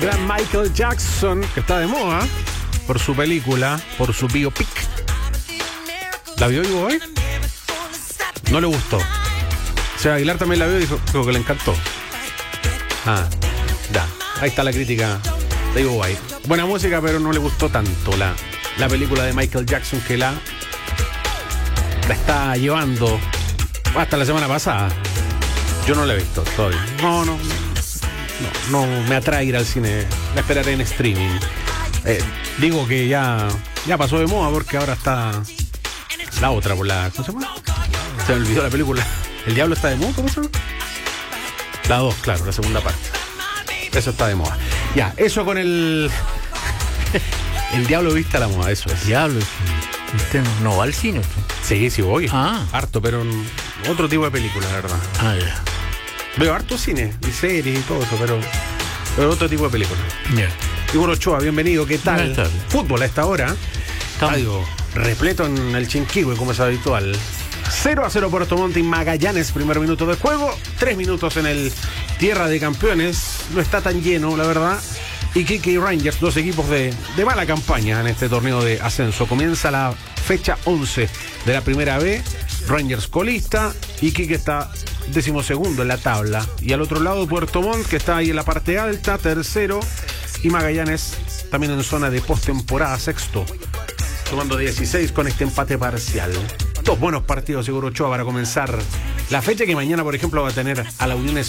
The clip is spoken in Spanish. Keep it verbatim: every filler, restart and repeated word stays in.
Gran Michael Jackson, que está de moda por su película, por su biopic. ¿La vio Ivo hoy? No le gustó. O sea, Aguilar también la vio y dijo, dijo que le encantó. Ah, ya. Ahí está la crítica de Ivo White. Buena música, pero no le gustó tanto la, la película de Michael Jackson, que la, la está llevando hasta la semana pasada. Yo no la he visto todavía. No, no. No, no me atrae ir al cine. La esperaré en streaming. Eh, digo que ya, ya pasó de moda porque ahora está la otra por la. ¿Cómo se llama? Se me olvidó la película. ¿El diablo está de moda? ¿Cómo se llama? La dos, claro, la segunda parte. Eso está de moda. Ya, eso con el. El diablo viste a la moda, eso es. Diablo, ¿usted no va al cine? ¿Usted? Sí, sí voy. Ah. Harto, pero en otro tipo de película, la verdad. Ah, ya. Veo harto cine y series y todo eso, pero, pero otro tipo de película. Ya. Igor Ochoa, bienvenido, ¿qué tal? Buenas tardes. Fútbol a esta hora. Estadio repleto en el Chinquihue, como es habitual. cero a cero Puerto Montt y Magallanes, primer minuto de juego. Tres minutos en el Tierra de Campeones. No está tan lleno, la verdad. Iquique y Rangers, dos equipos de, de mala campaña en este torneo de ascenso. Comienza la fecha once de la primera B. Rangers colista. Iquique está decimosegundo en la tabla. Y al otro lado Puerto Montt, que está ahí en la parte alta, tercero. Y Magallanes también en zona de postemporada, sexto, tomando dieciséis con este empate parcial. Dos buenos partidos, Igor Ochoa, para comenzar la fecha, que mañana, por ejemplo, va a tener a la Unión